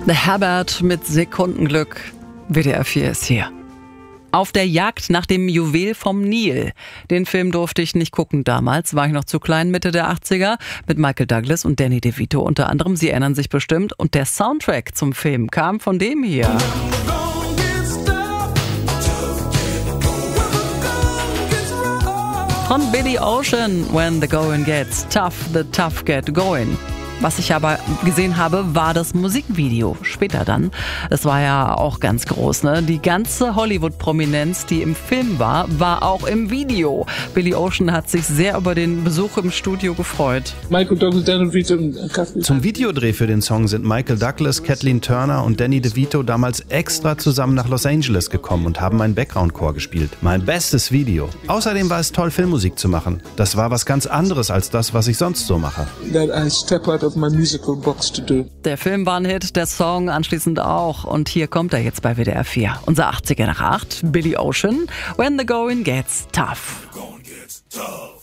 The Herbert mit Sekundenglück. WDR 4 ist hier. Auf der Jagd nach dem Juwel vom Nil. Den Film durfte ich nicht gucken damals, war ich noch zu klein, Mitte der 80er, mit Michael Douglas und Danny DeVito unter anderem. Sie erinnern sich bestimmt. Und der Soundtrack zum Film kam von dem hier. Von Billy Ocean, When the Going Gets Tough, the Tough Get Going. Was ich aber gesehen habe, war das Musikvideo. Später dann. Es war ja auch ganz groß, ne? Die ganze Hollywood-Prominenz, die im Film war auch im Video. Billy Ocean hat sich sehr über den Besuch im Studio gefreut. Zum Videodreh für den Song sind Michael Douglas, Kathleen Turner und Danny DeVito damals extra zusammen nach Los Angeles gekommen und haben einen Background-Chor gespielt. Mein bestes Video. Außerdem war es toll, Filmmusik zu machen. Das war was ganz anderes als das, was ich sonst so mache. Der Film war ein Hit, der Song anschließend auch. Und hier kommt er jetzt bei WDR 4. Unser 80er nach 8, Billy Ocean, When the Going Gets Tough.